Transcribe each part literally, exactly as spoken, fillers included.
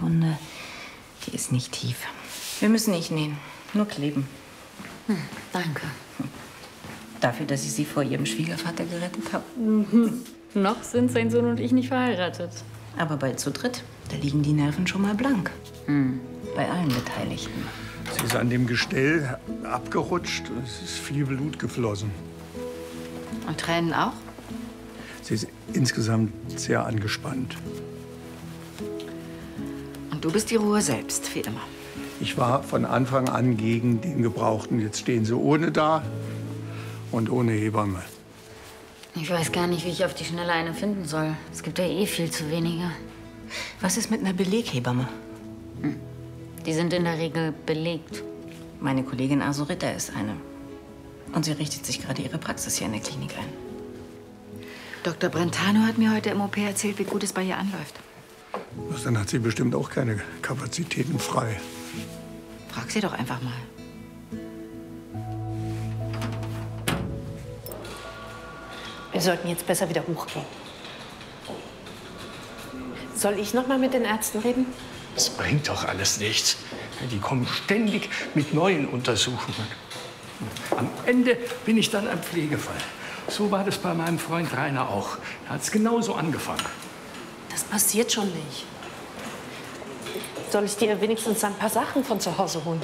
Wunde, die ist nicht tief. Wir müssen nicht nähen, nur kleben. Hm, danke. Dafür, dass ich Sie vor Ihrem Schwiegervater gerettet habe. Mhm. Noch sind sein Sohn und ich nicht verheiratet. Aber bald zu dritt. Da liegen die Nerven schon mal blank. Hm. Bei allen Beteiligten. Sie ist an dem Gestell abgerutscht. Es ist viel Blut geflossen. Und Tränen auch? Sie ist insgesamt sehr angespannt. Und du bist die Ruhe selbst, wie immer. Ich war von Anfang an gegen den Gebrauchten. Jetzt stehen sie ohne da und ohne Hebamme. Ich weiß gar nicht, wie ich auf die Schnelle eine finden soll. Es gibt ja eh viel zu wenige. Was ist mit einer Beleghebamme? Hm. Die sind in der Regel belegt. Meine Kollegin Asurita ist eine. Und sie richtet sich gerade ihre Praxis hier in der Klinik ein. Doktor Brentano hat mir heute im O P erzählt, wie gut es bei ihr anläuft. Was, dann hat sie bestimmt auch keine Kapazitäten frei. Frag sie doch einfach mal. Wir sollten jetzt besser wieder hochgehen. Soll ich noch mal mit den Ärzten reden? Das bringt doch alles nichts. Die kommen ständig mit neuen Untersuchungen. Am Ende bin ich dann ein Pflegefall. So war das bei meinem Freund Rainer auch. Da hat es genauso angefangen. Das passiert schon nicht. Soll ich dir wenigstens ein paar Sachen von zu Hause holen?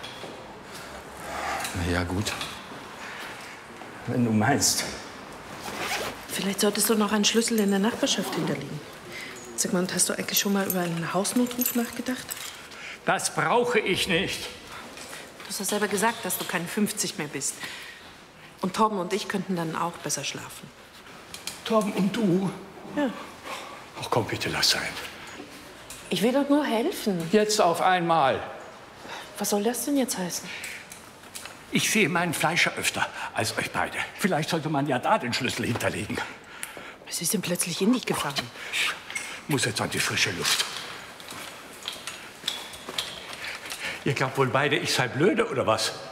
Na ja, gut. Wenn du meinst. Vielleicht solltest du noch einen Schlüssel in der Nachbarschaft hinterlegen. Sag mal, und hast du eigentlich schon mal über einen Hausnotruf nachgedacht? Das brauche ich nicht. Du hast ja selber gesagt, dass du keine fünfzig mehr bist. Und Torben und ich könnten dann auch besser schlafen. Torben und du? Ja. Ach komm, bitte, lass sein. Ich will doch nur helfen. Jetzt auf einmal. Was soll das denn jetzt heißen? Ich sehe meinen Fleischer öfter als euch beide. Vielleicht sollte man ja da den Schlüssel hinterlegen. Was ist denn plötzlich in dich gefahren? Ich muss jetzt an die frische Luft. Ihr glaubt wohl beide, ich sei blöde, oder was?